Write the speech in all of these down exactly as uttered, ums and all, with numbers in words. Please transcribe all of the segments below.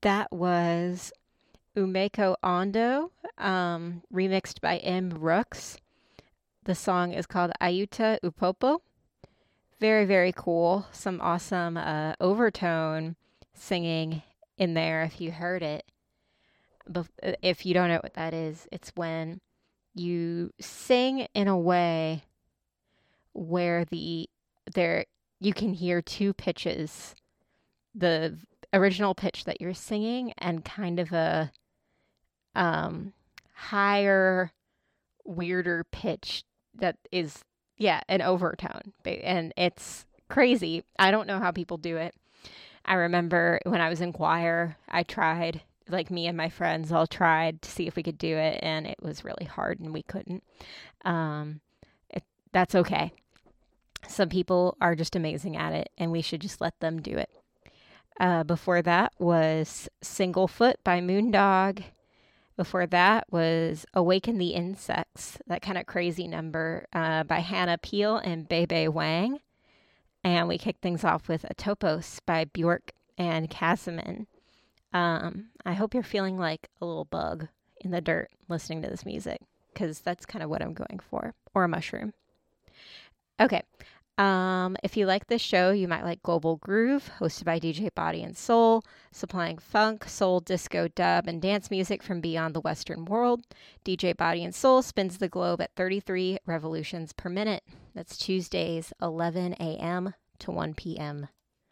That was Umeko Ando, um, remixed by M. Rooks. The song is called Ayuta Upopo. Very, very cool. Some awesome uh, overtone singing in there if you heard it. But if you don't know what that is, it's when you sing in a way where the there you can hear two pitches, the original pitch that you're singing and kind of a um higher, weirder pitch that is, yeah, an overtone. And it's crazy. I don't know how people do it. I remember when I was in choir, I tried, like me and my friends all tried to see if we could do it, and it was really hard and we couldn't. Um, it, that's okay. Some people are just amazing at it, and we should just let them do it. Uh, before that was Single Foot by Moondog. Before that was Awaken the Insects, that kind of crazy number uh, by Hannah Peel and Bebe Wang. And we kicked things off with Atopos by Bjork and Casimir. Um, I hope you're feeling like a little bug in the dirt listening to this music, because that's kind of what I'm going for, or a mushroom. Okay. Um, if you like this show, you might like Global Groove, hosted by D J Body and Soul, supplying funk, soul, disco, dub, and dance music from beyond the Western world. D J Body and Soul spins the globe at thirty-three revolutions per minute. That's Tuesdays, eleven a.m. to one p.m.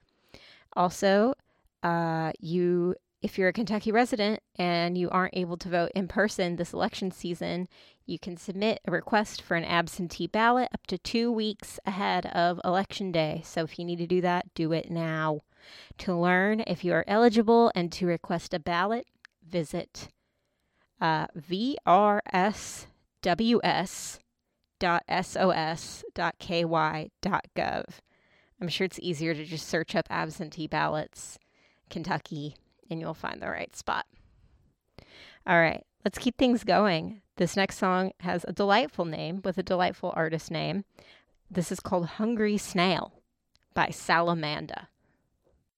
Also, uh, you, if you're a Kentucky resident and you aren't able to vote in person this election season, you can submit a request for an absentee ballot up to two weeks ahead of Election Day. So if you need to do that, do it now. To learn if you are eligible and to request a ballot, visit uh, v r s w s dot s o s dot k y dot gov. I'm sure it's easier to just search up absentee ballots, Kentucky, and you'll find the right spot. All right, let's keep things going. This next song has a delightful name with a delightful artist name. This is called Hungry Snail by Salamanda.